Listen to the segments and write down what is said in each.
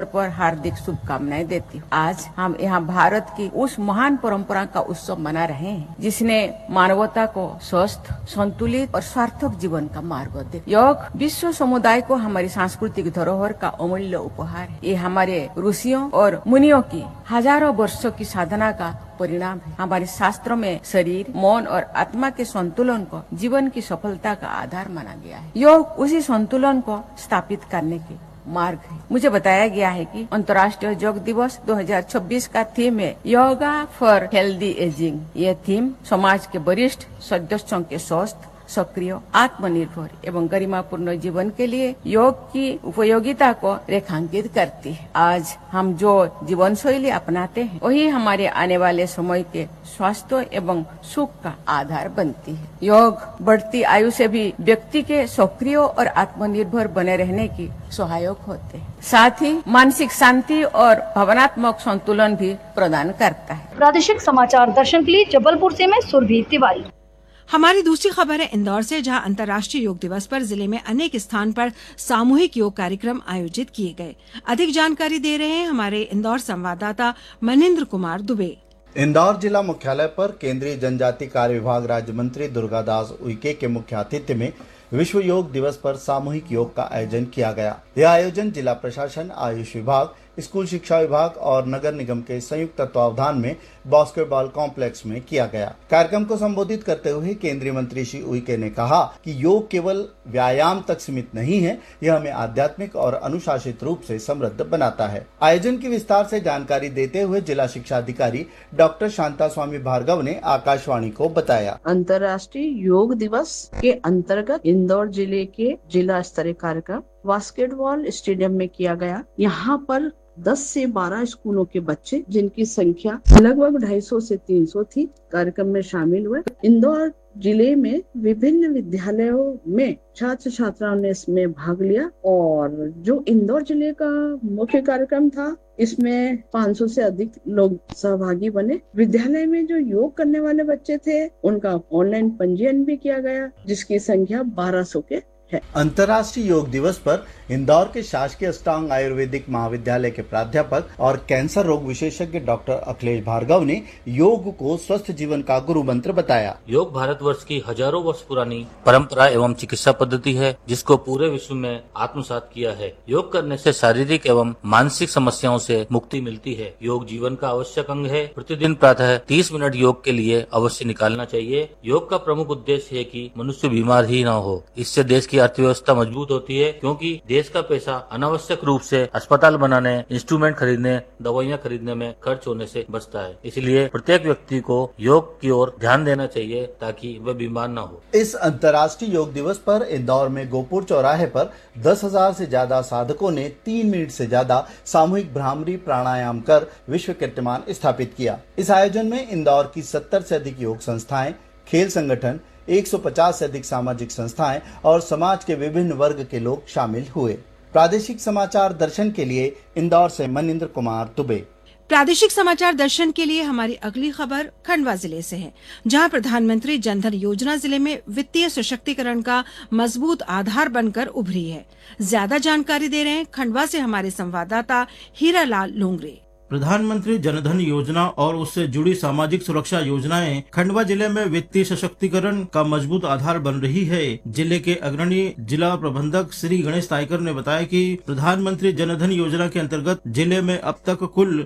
पर हार्दिक शुभकामनाएं देती हूँ। आज हम यहाँ भारत की उस महान परंपरा का उत्सव मना रहे हैं जिसने मानवता को स्वस्थ, संतुलित और सार्थक जीवन का मार्ग दिया। योग विश्व समुदाय को हमारी सांस्कृतिक धरोहर का अमूल्य उपहार है। ये हमारे ऋषियों और मुनियों की हजारों वर्षों की साधना का परिणाम है। हमारे शास्त्रों में शरीर, मन और आत्मा के संतुलन को जीवन की सफलता का आधार माना गया है। योग उसी संतुलन को स्थापित करने के मार्ग है। मुझे बताया गया है कि अंतर्राष्ट्रीय योग दिवस 2026 का थीम है योगा फॉर हेल्दी एजिंग। ये थीम समाज के वरिष्ठ सदस्यों के स्वस्थ, सक्रिय, आत्मनिर्भर एवं गरिमापूर्ण जीवन के लिए योग की उपयोगिता को रेखांकित करती है। आज हम जो जीवन शैली अपनाते हैं वही हमारे आने वाले समय के स्वास्थ्य एवं सुख का आधार बनती है। योग बढ़ती आयु से भी व्यक्ति के सक्रिय और आत्मनिर्भर बने रहने की सहायक होते हैं। साथ ही मानसिक शांति और भावनात्मक संतुलन भी प्रदान करता है। प्रादेशिक समाचार दर्शन के लिए जबलपुर से मैं सुरभि तिवारी। हमारी दूसरी खबर है इंदौर से, जहां अंतर्राष्ट्रीय योग दिवस पर जिले में अनेक स्थान पर सामूहिक योग कार्यक्रम आयोजित किए गए। अधिक जानकारी दे रहे हैं हमारे इंदौर संवाददाता मनिंद्र कुमार दुबे। इंदौर जिला मुख्यालय पर केंद्रीय जनजाति कार्य विभाग राज्य मंत्री दुर्गादास उइके के मुख्य आतिथ्य में विश्व योग दिवस पर सामूहिक योग का आयोजन किया गया। यह आयोजन जिला प्रशासन, आयुष विभाग, स्कूल शिक्षा विभाग और नगर निगम के संयुक्त तत्वावधान में बास्केटबॉल कॉम्प्लेक्स में किया गया। कार्यक्रम को संबोधित करते हुए केंद्रीय मंत्री श्री उइके ने कहा कि योग केवल व्यायाम तक सीमित नहीं है, यह हमें आध्यात्मिक और अनुशासित रूप से समृद्ध बनाता है। आयोजन की विस्तार से जानकारी देते हुए जिला शिक्षा अधिकारी डॉक्टर शांता स्वामी भार्गव ने आकाशवाणी को बताया। अंतर्राष्ट्रीय योग दिवस के अंतर्गत इंदौर जिले के जिला स्तरीय कार्यक्रम बास्केटबॉल स्टेडियम में किया गया। यहाँ पर 10 से 12 स्कूलों के बच्चे, जिनकी संख्या लगभग 250 से 300 थी, कार्यक्रम में शामिल हुए। इंदौर जिले में विभिन्न विद्यालयों में छात्र छात्राओं ने इसमें भाग लिया और जो इंदौर जिले का मुख्य कार्यक्रम था, इसमें 500 से अधिक लोग सहभागी बने। विद्यालय में जो योग करने वाले बच्चे थे, उनका ऑनलाइन पंजीयन भी किया गया, जिसकी संख्या 1200 के है। अंतर्राष्ट्रीय योग दिवस पर इंदौर के शासकीय अष्टांग आयुर्वेदिक महाविद्यालय के प्राध्यापक और कैंसर रोग विशेषज्ञ डॉक्टर अखिलेश भार्गव ने योग को स्वस्थ जीवन का गुरु मंत्र बताया। योग भारतवर्ष की हजारों वर्ष पुरानी परंपरा एवं चिकित्सा पद्धति है, जिसको पूरे विश्व में आत्मसात किया है। योग करने से शारीरिक एवं मानसिक समस्याओं से मुक्ति मिलती है। योग जीवन का आवश्यक अंग है। प्रतिदिन प्रातः 30 मिनट योग के लिए अवश्य निकालना चाहिए। योग का प्रमुख उद्देश्य है कि मनुष्य बीमार ही न हो। इससे देश की अर्थव्यवस्था मजबूत होती है, क्योंकि देश का पैसा अनावश्यक रूप से अस्पताल बनाने, इंस्ट्रूमेंट खरीदने, दवाइयाँ खरीदने में खर्च होने से बचता है। इसलिए प्रत्येक व्यक्ति को योग की ओर ध्यान देना चाहिए ताकि वह बीमार न हो। इस अंतर्राष्ट्रीय योग दिवस पर इंदौर में गोपुर चौराहे पर 10,000 से ज्यादा साधकों ने 3 मिनट से ज्यादा सामूहिक भ्रामरी प्राणायाम कर विश्व कीर्तिमान स्थापित किया। इस आयोजन में इंदौर की 70 से अधिक योग संस्थाएं, खेल संगठन, 150 से अधिक सामाजिक संस्थाएं और समाज के विभिन्न वर्ग के लोग शामिल हुए। प्रादेशिक समाचार दर्शन के लिए इंदौर से मनिंद्र कुमार दुबे। प्रादेशिक समाचार दर्शन के लिए हमारी अगली खबर खंडवा जिले से है, जहां प्रधानमंत्री जनधन योजना जिले में वित्तीय सशक्तिकरण का मजबूत आधार बनकर उभरी है। ज्यादा जानकारी दे रहे हैं खंडवा से हमारे संवाददाता हीरालाल लोंगरे। प्रधानमंत्री जनधन योजना और उससे जुड़ी सामाजिक सुरक्षा योजनाएं खंडवा जिले में वित्तीय सशक्तिकरण का मजबूत आधार बन रही है। जिले के अग्रणी जिला प्रबंधक श्री गणेश तायकर ने बताया कि प्रधानमंत्री जनधन योजना के अंतर्गत जिले में अब तक कुल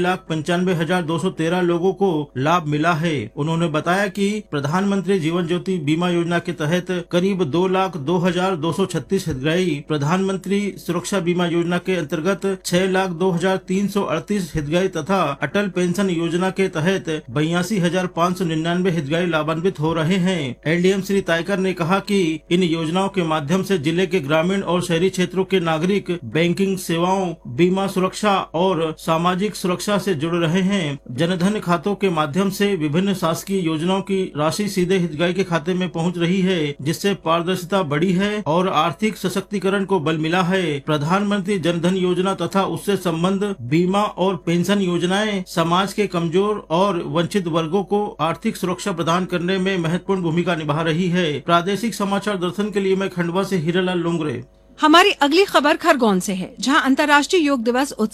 6,95,213 लोगों को लाभ मिला है। उन्होंने बताया कि प्रधानमंत्री जीवन ज्योति बीमा योजना के तहत करीब 2,02,236 हितग्राही, प्रधानमंत्री सुरक्षा बीमा योजना के अंतर्गत 6,02,338 हितग्राही तथा अटल पेंशन योजना के तहत 82,599 हितग्राही लाभान्वित हो रहे हैं। एलडीएम श्री तायकर ने कहा कि इन योजनाओं के माध्यम से जिले के ग्रामीण और शहरी क्षेत्रों के नागरिक बैंकिंग सेवाओं, बीमा सुरक्षा और सामाजिक सुरक्षा से जुड़ रहे हैं। जनधन खातों के माध्यम से विभिन्न शासकीय योजनाओं की राशि सीधे हितग्राही के खाते में पहुंच रही है, जिससे पारदर्शिता बढ़ी है और आर्थिक सशक्तिकरण को बल मिला है। प्रधानमंत्री जनधन योजना तथा उससे संबंध बीमा और पेंशन योजनाएं समाज के कमजोर और वंचित वर्गों को आर्थिक सुरक्षा प्रदान करने में महत्वपूर्ण भूमिका निभा रही है। प्रादेशिक समाचार दर्शन के लिए मैं खंडवा से हीरालाल लोंगरे। हमारी अगली खबर खरगोन से है, जहां अंतर्राष्ट्रीय योग दिवस